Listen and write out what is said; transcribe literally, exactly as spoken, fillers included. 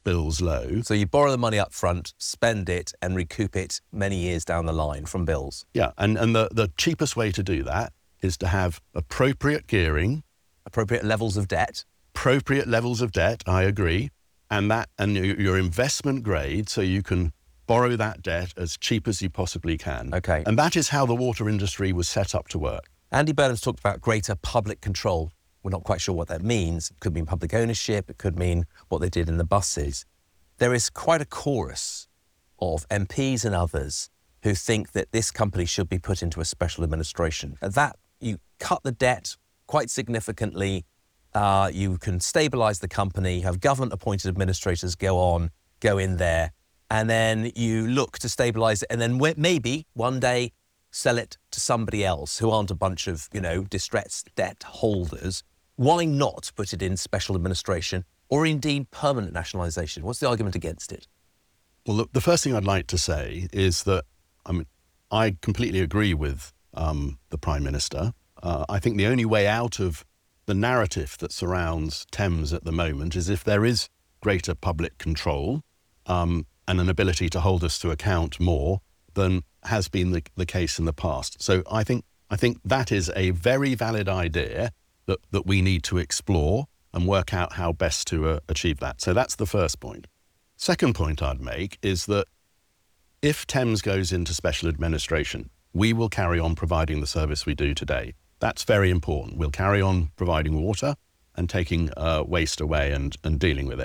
bills low. So you borrow the money up front, spend it, and recoup it many years down the line from bills. Yeah, and, and the, the cheapest way to do that is to have appropriate gearing. Appropriate levels of debt. Appropriate levels of debt, I agree. And that and your, your investment grade, so you can borrow that debt as cheap as you possibly can. Okay. And that is how the water industry was set up to work. Andy Burnham's talked about greater public control. We're not quite sure what that means. It could mean public ownership. It could mean what they did in the buses. There is quite a chorus of M Ps and others who think that this company should be put into a special administration. And that, you cut the debt quite significantly. Uh, you can stabilise the company, have government-appointed administrators go on, go in there, and then you look to stabilise it, and then maybe one day sell it to somebody else who aren't a bunch of, you know, distressed debt holders. Why not put it in special administration or indeed permanent nationalisation? What's the argument against it? Well, the first thing I'd like to say is that I mean, I completely agree with um, the Prime Minister. Uh, I think the only way out of the narrative that surrounds Thames at the moment is if there is greater public control um, and an ability to hold us to account more than has been the, the case in the past. So I think I think that is a very valid idea that, that we need to explore and work out how best to uh, achieve that. So that's the first point. Second point I'd make is that if Thames goes into special administration, we will carry on providing the service we do today. That's very important. We'll carry on providing water and taking uh, waste away and, and dealing with it.